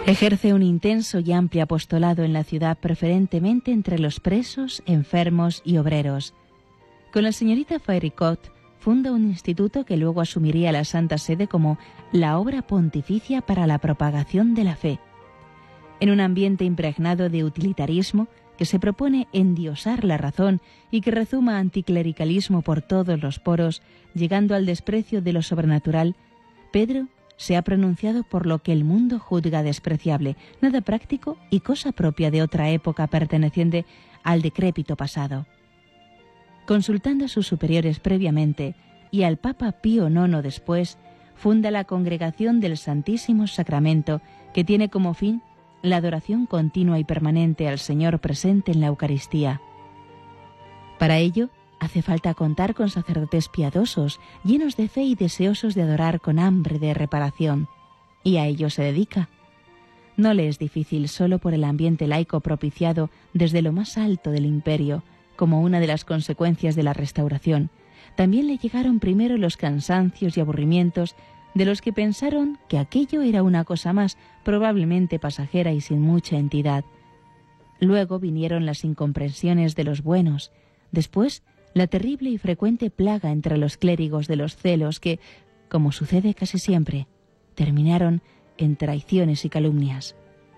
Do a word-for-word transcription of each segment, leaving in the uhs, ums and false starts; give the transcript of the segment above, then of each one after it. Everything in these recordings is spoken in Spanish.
Ejerce un intenso y amplio apostolado en la ciudad, preferentemente entre los presos, enfermos y obreros. Con la señorita Fairicot funda un instituto que luego asumiría la Santa Sede como la obra pontificia para la propagación de la fe. En un ambiente impregnado de utilitarismo que se propone endiosar la razón y que rezuma anticlericalismo por todos los poros, llegando al desprecio de lo sobrenatural, Pedro se ha pronunciado por lo que el mundo juzga despreciable, nada práctico y cosa propia de otra época perteneciente al decrépito pasado. Consultando a sus superiores previamente y al Papa Pío nono después, funda la Congregación del Santísimo Sacramento, que tiene como fin la adoración continua y permanente al Señor presente en la Eucaristía. Para ello, hace falta contar con sacerdotes piadosos, llenos de fe y deseosos de adorar con hambre de reparación. Y a ello se dedica. No le es difícil solo por el ambiente laico propiciado desde lo más alto del imperio, como una de las consecuencias de la restauración. También le llegaron primero los cansancios y aburrimientos de los que pensaron que aquello era una cosa más, probablemente pasajera y sin mucha entidad. Luego vinieron las incomprensiones de los buenos, después la terrible y frecuente plaga entre los clérigos de los celos que, como sucede casi siempre, terminaron en traiciones y calumnias.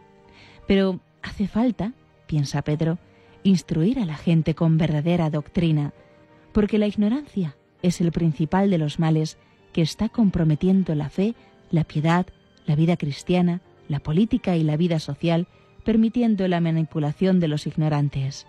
Pero hace falta, piensa Pedro, instruir a la gente con verdadera doctrina, porque la ignorancia es el principal de los males que está comprometiendo la fe, la piedad, la vida cristiana, la política y la vida social, permitiendo la manipulación de los ignorantes.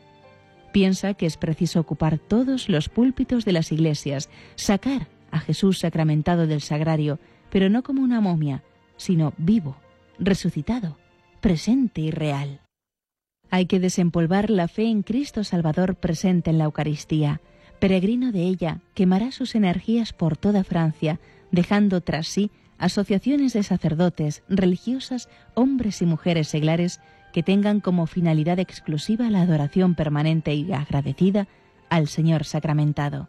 Piensa que es preciso ocupar todos los púlpitos de las iglesias, sacar a Jesús sacramentado del sagrario, pero no como una momia, sino vivo, resucitado, presente y real. Hay que desempolvar la fe en Cristo Salvador presente en la Eucaristía. Peregrino de ella, quemará sus energías por toda Francia, dejando tras sí asociaciones de sacerdotes, religiosas, hombres y mujeres seglares que tengan como finalidad exclusiva la adoración permanente y agradecida al Señor sacramentado.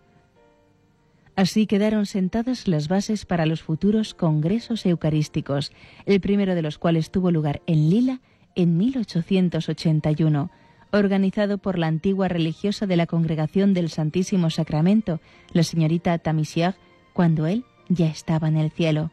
Así quedaron sentadas las bases para los futuros congresos eucarísticos, el primero de los cuales tuvo lugar en Lila en mil ochocientos ochenta y uno, organizado por la antigua religiosa de la Congregación del Santísimo Sacramento, la señorita Tamisier, cuando él ya estaba en el cielo.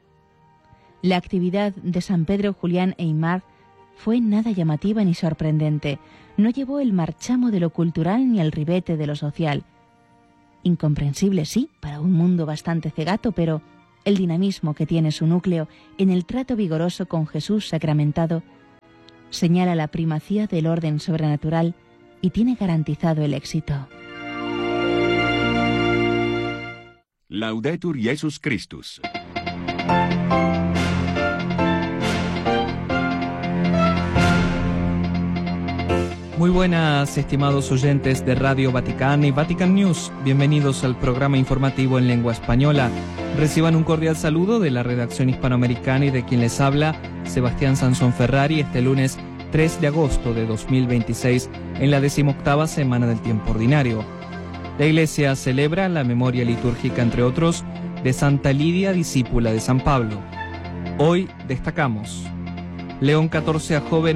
La actividad de San Pedro Julián Aymar fue nada llamativa ni sorprendente, no llevó el marchamo de lo cultural ni el ribete de lo social. Incomprensible, sí, para un mundo bastante cegato, pero el dinamismo que tiene su núcleo en el trato vigoroso con Jesús sacramentado señala la primacía del orden sobrenatural y tiene garantizado el éxito. Laudetur Jesus Christus. Muy buenas, estimados oyentes de Radio Vaticana y Vatican News. Bienvenidos al programa informativo en lengua española. Reciban un cordial saludo de la redacción hispanoamericana y de quien les habla, Sebastián Sansón Ferrari, este lunes tres de agosto de dos mil veintiséis, en la decimoctava semana del tiempo ordinario. La Iglesia celebra la memoria litúrgica, entre otros, de Santa Lidia, discípula de San Pablo. Hoy destacamos: León catorce a jóvenes